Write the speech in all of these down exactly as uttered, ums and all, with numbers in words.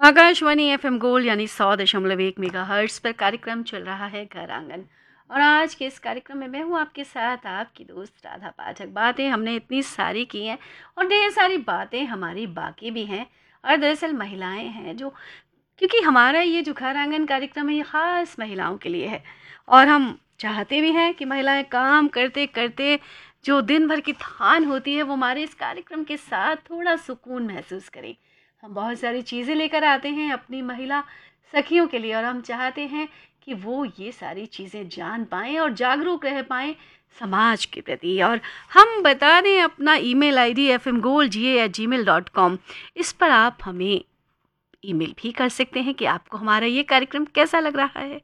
Akashvani F M gold यानी सौ दशमलव एक मेगा हर्ट्स पर कार्यक्रम चल रहा है घर आंगन। और आज के इस कार्यक्रम में मैं हूँ आपके साथ, आपकी दोस्त राधा पाठक। बातें हमने इतनी सारी की हैं और ढेर सारी बातें हमारी बाकी भी हैं। और दरअसल महिलाएं हैं जो, क्योंकि हमारा ये जो घर आंगन कार्यक्रम है ये ख़ास महिलाओं के लिए है। और हम चाहते भी हैं कि महिलाएं काम करते करते जो दिन भर की थकान होती है वो हमारे इस कार्यक्रम के साथ थोड़ा सुकून महसूस करें। हम बहुत सारी चीज़ें लेकर आते हैं अपनी महिला सखियों के लिए और हम चाहते हैं कि वो ये सारी चीज़ें जान पाएँ और जागरूक रह पाएँ समाज के प्रति। और हम बता दें अपना email ID F M gold जी ए एट जी मेल डॉट कॉम, इस पर आप हमें ईमेल भी कर सकते हैं कि आपको हमारा ये कार्यक्रम कैसा लग रहा है।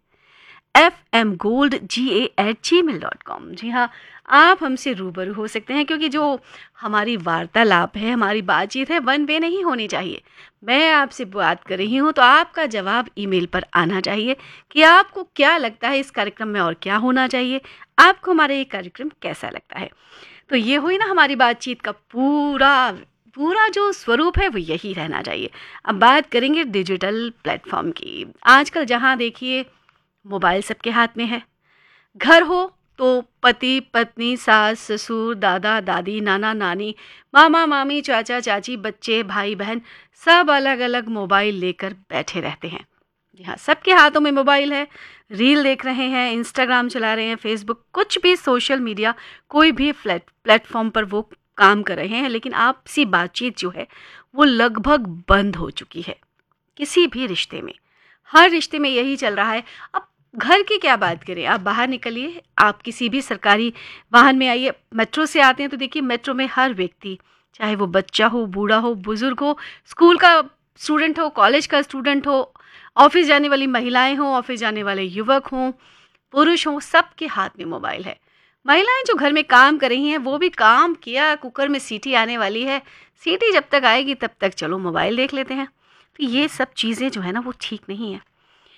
एफ एम गोल्ड जी ए एट जी मेल डॉट कॉम। जी हाँ, आप हमसे रूबरू हो सकते हैं, क्योंकि जो हमारी वार्तालाप है, हमारी बातचीत है, वन वे नहीं होनी चाहिए। मैं आपसे बात कर रही हूँ तो आपका जवाब ईमेल पर आना चाहिए कि आपको क्या लगता है इस कार्यक्रम में और क्या होना चाहिए, आपको हमारा ये कार्यक्रम कैसा लगता है। तो ये हुई ना हमारी बातचीत का पूरा पूरा जो स्वरूप है वो यही रहना चाहिए। अब बात करेंगे डिजिटल प्लेटफॉर्म की। आजकल जहाँ देखिए मोबाइल सबके हाथ में है। घर हो तो पति पत्नी, सास ससुर, दादा दादी, नाना नानी, मामा मामी, चाचा चाची, बच्चे, भाई बहन, सब अलग अलग मोबाइल लेकर बैठे रहते हैं। जी हाँ, सबके हाथों में मोबाइल है। रील देख रहे हैं, इंस्टाग्राम चला रहे हैं, फेसबुक, कुछ भी सोशल मीडिया, कोई भी प्लेटफॉर्म पर वो काम कर रहे हैं। लेकिन आपसी बातचीत जो है वो लगभग बंद हो चुकी है। किसी भी रिश्ते में, हर रिश्ते में यही चल रहा है। अब घर की क्या बात करें, आप बाहर निकलिए, आप किसी भी सरकारी वाहन में आइए, मेट्रो से आते हैं तो देखिए मेट्रो में हर व्यक्ति, चाहे वो बच्चा हो, बूढ़ा हो, बुजुर्ग हो, स्कूल का स्टूडेंट हो, कॉलेज का स्टूडेंट हो, ऑफिस जाने वाली महिलाएं हों, ऑफिस जाने वाले युवक हों, पुरुष हों, सबके हाथ में मोबाइल है। महिलाएं जो घर में काम कर रही हैं वो भी काम किया, कुकर में सीटी आने वाली है, सीटी जब तक आएगी तब तक चलो मोबाइल देख लेते हैं। तो ये सब चीज़ें जो है ना वो ठीक नहीं है।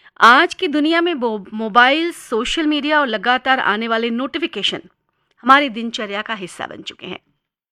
आज की दुनिया में मोबाइल, सोशल मीडिया और लगातार आने वाले नोटिफिकेशन हमारी दिनचर्या का हिस्सा बन चुके हैं।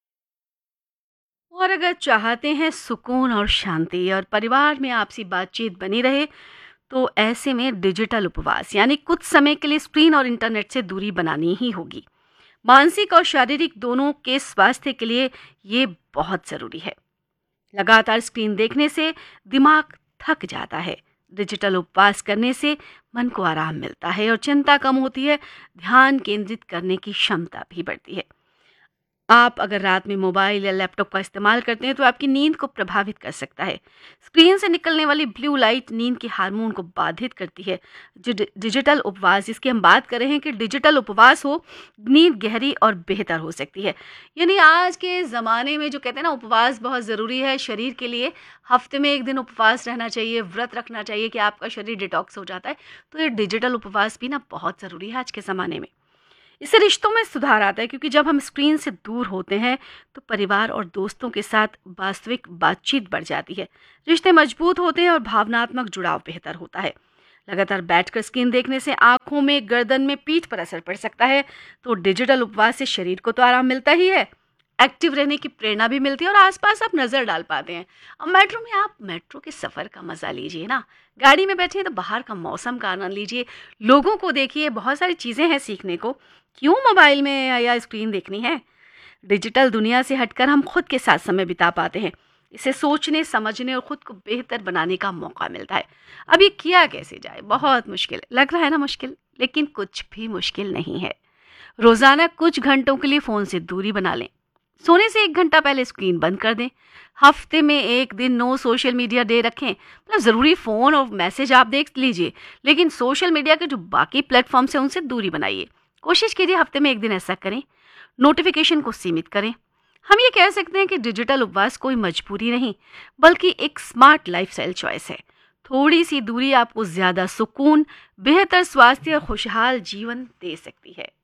और अगर चाहते हैं सुकून और शांति और परिवार में आपसी बातचीत बनी रहे तो ऐसे में डिजिटल उपवास यानी कुछ समय के लिए स्क्रीन और इंटरनेट से दूरी बनानी ही होगी। मानसिक और शारीरिक दोनों के स्वास्थ्य के लिए ये बहुत ज़रूरी है। लगातार स्क्रीन देखने से दिमाग थक जाता है। डिजिटल उपवास करने से मन को आराम मिलता है और चिंता कम होती है, ध्यान केंद्रित करने की क्षमता भी बढ़ती है। आप अगर रात में मोबाइल या लैपटॉप का इस्तेमाल करते हैं तो आपकी नींद को प्रभावित कर सकता है। स्क्रीन से निकलने वाली ब्लू लाइट नींद के हार्मोन को बाधित करती है। जो डिजिटल उपवास, जिसकी हम बात कर रहे हैं कि डिजिटल उपवास हो, नींद गहरी और बेहतर हो सकती है। यानी आज के ज़माने में जो कहते हैं ना उपवास बहुत ज़रूरी है शरीर के लिए, हफ्ते में एक दिन उपवास रहना चाहिए, व्रत रखना चाहिए कि आपका शरीर डिटॉक्स हो जाता है। तो ये डिजिटल उपवास भी ना बहुत ज़रूरी है आज के ज़माने में। इससे रिश्तों में सुधार आता है, क्योंकि जब हम स्क्रीन से दूर होते हैं तो परिवार और दोस्तों के साथ वास्तविक बातचीत बढ़ जाती है, रिश्ते मजबूत होते हैं और भावनात्मक जुड़ाव बेहतर होता है। लगातार बैठकर स्क्रीन देखने से आंखों में, गर्दन में, पीठ पर असर पड़ सकता है। तो डिजिटल उपवास से शरीर को तो आराम मिलता ही है, एक्टिव रहने की प्रेरणा भी मिलती है और आसपास आप नज़र डाल पाते हैं। अब मेट्रो में आप मेट्रो के सफ़र का मज़ा लीजिए ना, गाड़ी में बैठिए तो बाहर का मौसम का आनंद लीजिए, लोगों को देखिए, बहुत सारी चीज़ें हैं सीखने को। क्यों मोबाइल में या स्क्रीन देखनी है। डिजिटल दुनिया से हटकर हम खुद के साथ समय बिता पाते हैं। इसे सोचने, समझने और खुद को बेहतर बनाने का मौका मिलता है। अब ये किया कैसे जाए, बहुत मुश्किल लग रहा है ना मुश्किल, लेकिन कुछ भी मुश्किल नहीं है। रोज़ाना कुछ घंटों के लिए फ़ोन से दूरी बना लें। सोने से एक घंटा पहले स्क्रीन बंद कर दें। हफ्ते में एक दिन नो सोशल मीडिया डे रखें। मतलब ज़रूरी फ़ोन और मैसेज आप देख लीजिए, लेकिन सोशल मीडिया के जो बाकी प्लेटफॉर्म्स हैं उनसे दूरी बनाइए। कोशिश कीजिए हफ्ते में एक दिन ऐसा करें। नोटिफिकेशन को सीमित करें। हम ये कह सकते हैं कि डिजिटल उपवास कोई मजबूरी नहीं, बल्कि एक स्मार्ट लाइफस्टाइल चॉइस है। थोड़ी सी दूरी आपको ज़्यादा सुकून, बेहतर स्वास्थ्य और खुशहाल जीवन दे सकती है।